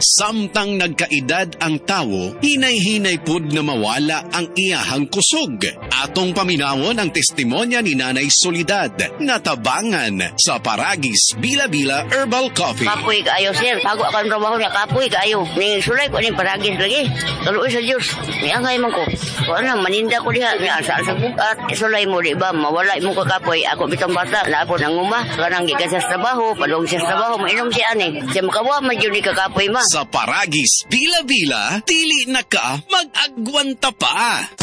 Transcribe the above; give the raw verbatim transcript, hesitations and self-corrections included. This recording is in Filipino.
Samtang nagkaedad ang tawo, hinay-hinay pud na mawala ang iyahang kusog. Atong paminawon ang testimonya ni Nanay Soledad, natabangan sa Paragis Bila-Bila Herbal Coffee. Kapoy kaayo, sir. Bago ako ang trabaho niya, kapoy kaayo. Ning sulay ko ning Paragis lagi. Tuloy sa Diyos. Niangay man ko. Kung ano, maninda ko diha. Niya, saan sa bukat. Sulay mo, di ba? Mawala mo ka kapoy. Ako bitang bata. Lapo nang uma. Kanang gikan sa trabaho. Padong siya sa trabaho. Mainom siya ani. Siya makawa, man yun ni kakapoy ma. Sa Paragis Bila-Bila, dili na ka mag-agwanta pa.